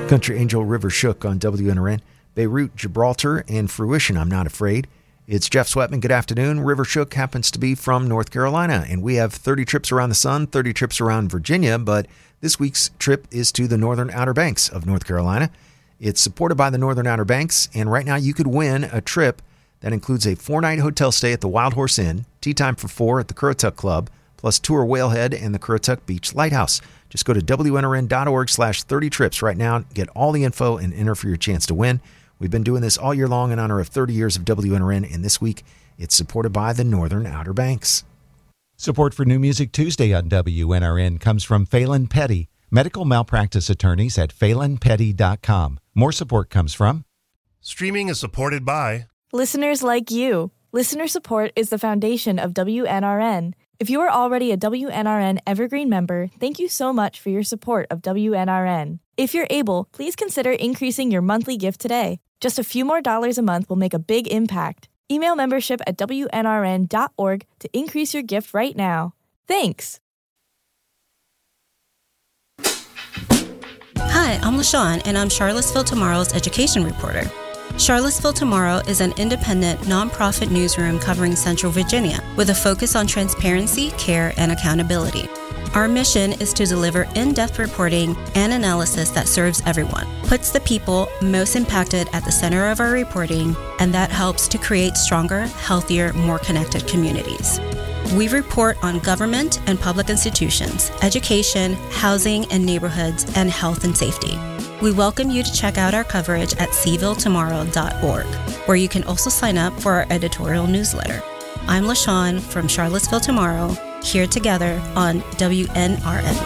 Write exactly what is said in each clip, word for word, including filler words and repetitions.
Country Angel River Shook on W N R N. Beirut, Gibraltar, and Fruition, I'm Not Afraid. It's Jeff Sweatman. Good afternoon. River Shook happens to be from North Carolina, and we have thirty trips around the sun, thirty trips around Virginia, but this week's trip is to the northern Outer Banks of North Carolina. It's supported by the Northern Outer Banks, and right now you could win a trip that includes a four-night hotel stay at the Wild Horse Inn, tea time for four at the Currituck Club, plus tour Whalehead and the Currituck Beach Lighthouse. Just go to W N R N dot org slash thirty trips right now, get all the info, and enter for your chance to win. We've been doing this all year long in honor of thirty years of W N R N, and this week it's supported by the Northern Outer Banks. Support for New Music Tuesday on W N R N comes from Phelan Petty, medical malpractice attorneys at phelan petty dot com. More support comes from... Streaming is supported by... listeners like you. Listener support is the foundation of W N R N. If you are already a W N R N Evergreen member, thank you so much for your support of W N R N. If you're able, please consider increasing your monthly gift today. Just a few more dollars a month will make a big impact. Email membership at W N R N dot org to increase your gift right now. Thanks. Hi, I'm LaShawn, and I'm Charlottesville Tomorrow's education reporter. Charlottesville Tomorrow is an independent, nonprofit newsroom covering Central Virginia with a focus on transparency, care, and accountability. Our mission is to deliver in-depth reporting and analysis that serves everyone, puts the people most impacted at the center of our reporting, and that helps to create stronger, healthier, more connected communities. We report on government and public institutions, education, housing and neighborhoods, and health and safety. We welcome you to check out our coverage at c ville tomorrow dot org, where you can also sign up for our editorial newsletter. I'm LaShawn from Charlottesville Tomorrow, here together on W N R N.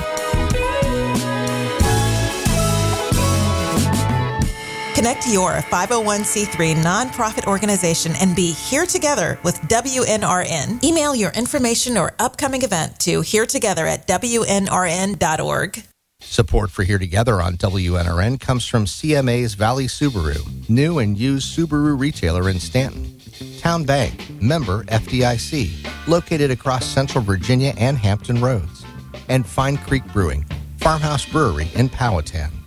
Connect your five oh one c three nonprofit organization and be here together with W N R N. Email your information or upcoming event to here together at W N R N dot org. Support for Here Together on W N R N comes from C M A's Valley Subaru, new and used Subaru retailer in Stanton. Town Bank, member F D I C, located across Central Virginia and Hampton Roads. And Fine Creek Brewing, Farmhouse Brewery in Powhatan.